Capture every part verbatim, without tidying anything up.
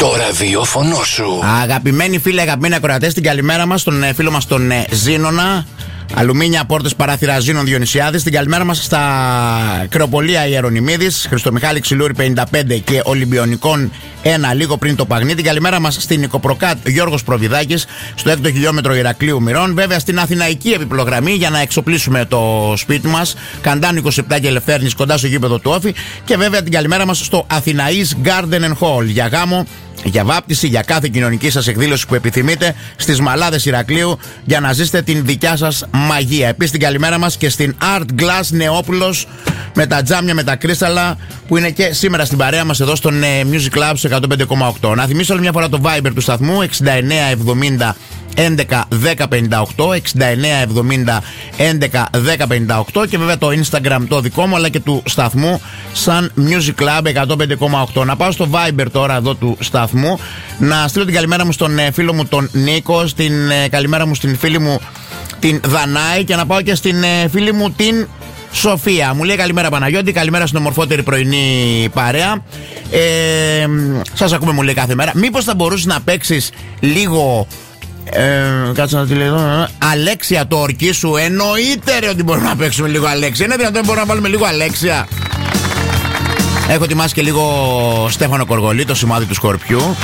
Το ραδιόφωνο σου. Αγαπημένοι φίλοι, αγαπημένοι ακροατές, την καλημέρα μας στον φίλο μας τον Ζήνονα. Αλουμίνια, πόρτες, παράθυρα, Ζήνων Διονυσιάδης. Την καλημέρα μας στα Κρεοπολία Ιερονιμίδης, Χριστομιχάλη Ξυλούρη πενήντα πέντε και Ολυμπιονικών ένα, λίγο πριν το Παγνί. Την καλημέρα μας στην Νικοπροκάτ Γιώργος Προβιδάκης, στο έκτο χιλιόμετρο Ηρακλείου Μυρών. Βέβαια στην Αθηναϊκή επιπλογραμμή για να εξοπλίσουμε το σπίτι μας. Καντάνου είκοσι επτά και Ελευθέρνης, κοντά στο γήπεδο του Όφη. Και βέβαια την καλημέρα μας στο Αθηναής Garden and Hall για γάμο, για βάπτιση, για κάθε κοινωνική σας εκδήλωση που επιθυμείτε στις Μαλάδες Ηρακλείου για να ζήσετε την δικιά σας μαγεία. Επίσης την καλημέρα μας και στην Art Glass Νεόπουλος με τα τζάμια, με τα κρίσταλα που είναι και σήμερα στην παρέα μας εδώ στον Music Club εκατόν πέντε κόμμα οκτώ. Να θυμίσω άλλη μια φορά το Viber του σταθμού εξήντα εννέα εβδομήντα έντεκα δέκα πενήντα οκτώ, εξήντα εννέα εβδομήντα έντεκα δέκα πενήντα οκτώ και βέβαια το Instagram το δικό μου αλλά και του σταθμού σαν Music Club εκατόν πέντε κόμμα οκτώ. Να πάω στο Viber τώρα εδώ του σταθμού να στείλω την καλημέρα μου στον φίλο μου τον Νίκο, στην καλημέρα μου στην φίλη μου την Δανάη και να πάω και στην φίλη μου την Σοφία. Μου λέει καλημέρα Παναγιώτη, καλημέρα στην ομορφότερη πρωινή παρέα. Ε, σας ακούμε, μου λέει κάθε μέρα. Μήπως θα μπορούσες να παίξεις λίγο Ε, κάτσε να τη λέω εδώ. Αλέξια, το ορκί σου. Εννοείται ρε ότι μπορούμε να παίξουμε λίγο Αλέξια. Είναι δυνατόν μπορούμε να βάλουμε λίγο Αλέξια. Έχω ετοιμάσει και λίγο Στέφανο Κοργολί, το σημάδι του Σκορπιού.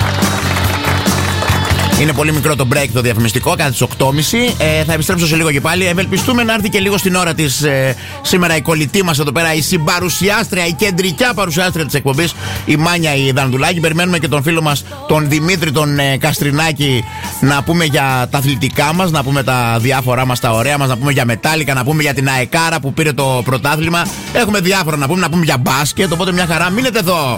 Είναι πολύ μικρό το break το διαφημιστικό, κατά τις οκτώ και μισή. Ε, θα επιστρέψω σε λίγο και πάλι. Ευελπιστούμε να έρθει και λίγο στην ώρα της ε, σήμερα η κολλητή μας εδώ πέρα, η συμπαρουσιάστρια, η κεντρικιά παρουσιάστρια της εκπομπής, η Μάνια η Δανδουλάκη. Περιμένουμε και τον φίλο μας τον Δημήτρη τον ε, Καστρινάκη να πούμε για τα αθλητικά μας, να πούμε τα διάφορά μας, τα ωραία μας, να πούμε για μετάλλικα, να πούμε για την ΑΕΚΑΡΑ που πήρε το πρωτάθλημα. Έχουμε διάφορα να πούμε, να πούμε για μπάσκετ. Οπότε μια χαρά, μείνετε εδώ.